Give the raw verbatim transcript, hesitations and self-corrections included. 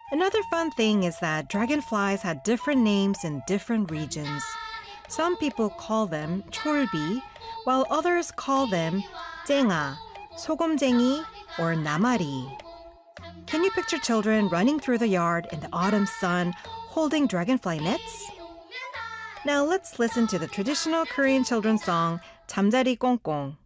Another fun thing is that dragonflies had different names in different regions. Some people call them cholbi, while others call them 쨍아, 소금쟁이, or 나마리. Can you picture children running through the yard in the autumn sun holding dragonfly nets? Now let's listen to the traditional Korean children's song 잠자리 꽁꽁.